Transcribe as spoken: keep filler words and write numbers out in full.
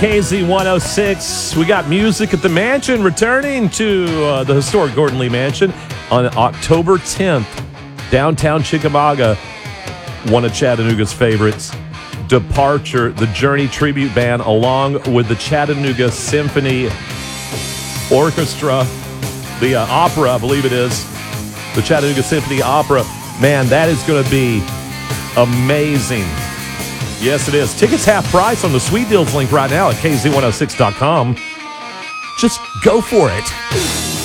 K Z one oh six. We got Music at the Mansion returning to uh, the historic Gordon Lee Mansion on October tenth. Downtown Chickamauga, one of Chattanooga's favorites. Departure, the Journey tribute band, along with the Chattanooga Symphony Orchestra, the uh, opera, I believe it is, the Chattanooga Symphony Opera. Man, that is going to be amazing. Yes, it is. Tickets half price on the Sweet Deals link right now at K Z one oh six dot com. Just go for it.